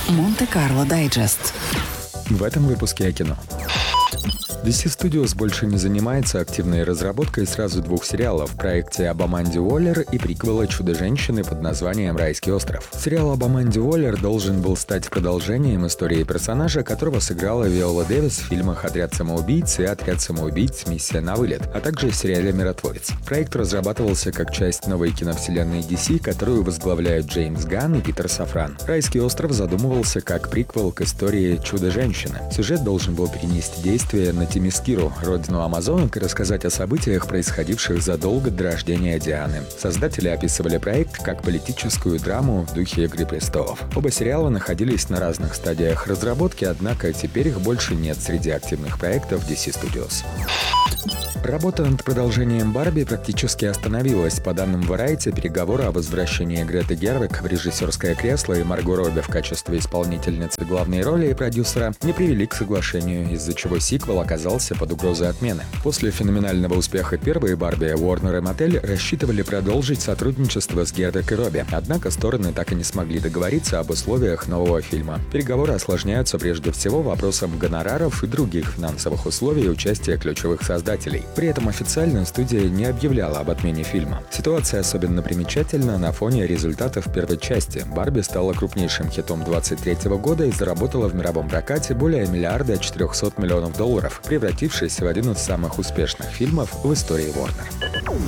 Монте-Карло Дайджест. В этом выпуске о кино. DC Studios больше не занимается активной разработкой сразу двух сериалов: проекте об Аманде Уоллер и приквела «Чудо-женщины» под названием «Райский остров». Сериал об Аманде Уоллер должен был стать продолжением истории персонажа, которого сыграла Виола Дэвис в фильмах «Отряд самоубийц» и «Отряд самоубийц. Миссия на вылет», а также в сериале «Миротворец». Проект разрабатывался как часть новой киновселенной DC, которую возглавляют Джеймс Ганн и Питер Сафран. «Райский остров» задумывался как приквел к истории «Чудо-женщины». Сюжет должен был перенести действие на Темискиру, родину амазонок, и рассказать о событиях, происходивших задолго до рождения Дианы. Создатели описывали проект как политическую драму в духе «Игры престолов». Оба сериала находились на разных стадиях разработки, однако теперь их больше нет среди активных проектов DC Studios. Работа над продолжением «Барби» практически остановилась. По данным Variety, переговоры о возвращении Греты Гервиг в режиссерское кресло и Марго Робби в качестве исполнительницы главной роли и продюсера не привели к соглашению, из-за чего сиквел оказался под угрозой отмены. После феноменального успеха первой «Барби» Warner и Mattel рассчитывали продолжить сотрудничество с Гервиг и Робби, однако стороны так и не смогли договориться об условиях нового фильма. Переговоры осложняются прежде всего вопросом гонораров и других финансовых условий участия ключевых создателей. При этом официально студия не объявляла об отмене фильма. Ситуация особенно примечательна на фоне результатов первой части. «Барби» стала крупнейшим хитом 2023 года и заработала в мировом прокате более $1,4 миллиарда, превратившись в один из самых успешных фильмов в истории Warner.